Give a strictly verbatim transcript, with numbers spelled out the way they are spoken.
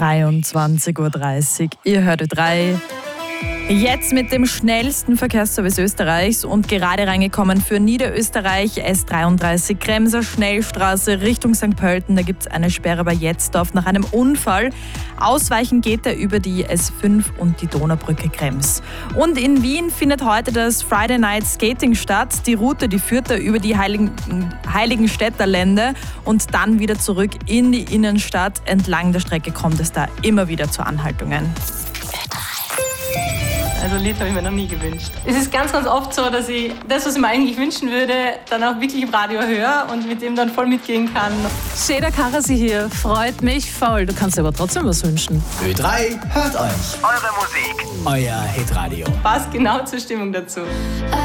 dreiundzwanzig Uhr dreißig. Ihr hört Ö drei. Jetzt mit dem schnellsten Verkehrsservice Österreichs und gerade reingekommen für Niederösterreich S dreiunddreißig Kremser Schnellstraße Richtung Sankt Pölten. Da gibt es eine Sperre bei Jetzdorf nach einem Unfall. Ausweichen geht er über die S fünf und die Donaubrücke Krems. Und in Wien findet heute das Friday Night Skating statt. Die Route, die führt da über die Heiligen, Heiligenstädter Lände und dann wieder zurück in die Innenstadt. Entlang der Strecke kommt es da immer wieder zu Anhaltungen. Also ein Lied habe ich mir noch nie gewünscht. Es ist ganz, ganz oft so, dass ich das, was ich mir eigentlich wünschen würde, dann auch wirklich im Radio höre und mit dem dann voll mitgehen kann. Seda Karasi hier, freut mich voll. Du kannst dir aber trotzdem was wünschen. Ö drei hört euch. Eure Musik. Euer Hitradio. Passt genau zur Stimmung dazu.